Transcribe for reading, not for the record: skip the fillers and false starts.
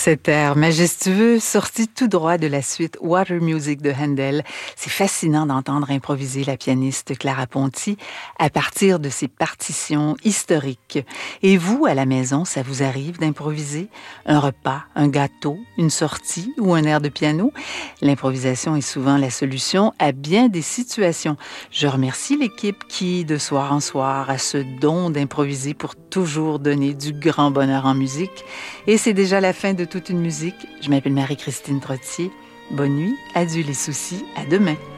Cet air majestueux sorti tout droit de la suite Water Music de Handel. C'est fascinant d'entendre improviser la pianiste Clara Ponti à partir de ses partitions historiques. Et vous, à la maison, ça vous arrive d'improviser? Un repas, un gâteau, une sortie ou un air de piano? L'improvisation est souvent la solution à bien des situations. Je remercie l'équipe qui, de soir en soir, a ce don d'improviser pour toujours donner du grand bonheur en musique. Et c'est déjà la fin de toute une musique. Je m'appelle Marie-Christine Trottier. Bonne nuit, adieu les soucis, à demain.